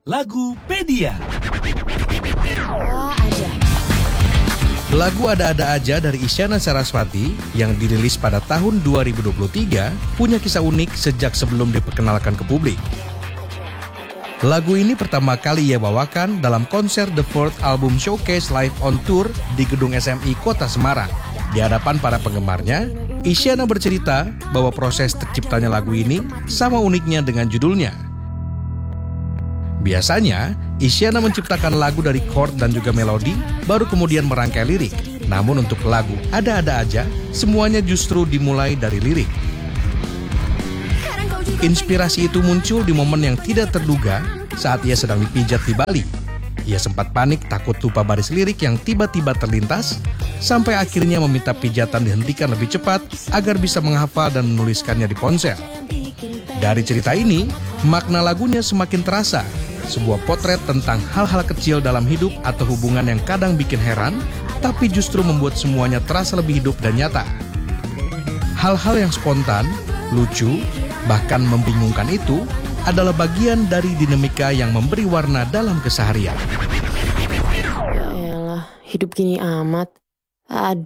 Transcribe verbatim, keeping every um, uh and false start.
Lagupedia. Oh, aja. Lagu Ada-Ada Aja dari Isyana Sarasvati yang dirilis pada tahun dua ribu dua puluh tiga punya kisah unik sejak sebelum diperkenalkan ke publik. Lagu ini pertama kali ia bawakan dalam konser The Fourth Album Showcase Live on Tour di Gedung S M I Kota Semarang. Di hadapan para penggemarnya, Isyana bercerita bahwa proses terciptanya lagu ini sama uniknya dengan judulnya. Biasanya, Isyana menciptakan lagu dari chord dan juga melodi, baru kemudian merangkai lirik. Namun untuk lagu Ada-Ada Aja, semuanya justru dimulai dari lirik. Inspirasi itu muncul di momen yang tidak terduga saat ia sedang dipijat di Bali. Ia sempat panik takut lupa baris lirik yang tiba-tiba terlintas, sampai akhirnya meminta pijatan dihentikan lebih cepat agar bisa menghafal dan menuliskannya di ponsel. Dari cerita ini, makna lagunya semakin terasa. Sebuah potret tentang hal-hal kecil dalam hidup atau hubungan yang kadang bikin heran, tapi justru membuat semuanya terasa lebih hidup dan nyata. Hal-hal yang spontan, lucu, bahkan membingungkan itu adalah bagian dari dinamika yang memberi warna dalam keseharian. Yaelah, hidup gini amat. Ada